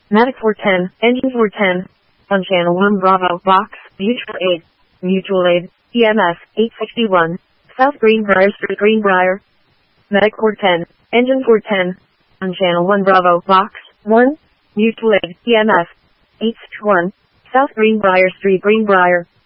Medic 410, engine 410. On channel 1 Bravo, box, mutual aid, EMS, 861. South Greenbrier Street, Greenbrier. Medic 410, engine 410. On channel 1 Bravo, box, 1, mutual aid, EMS, 861. South Greenbrier Street, Greenbrier.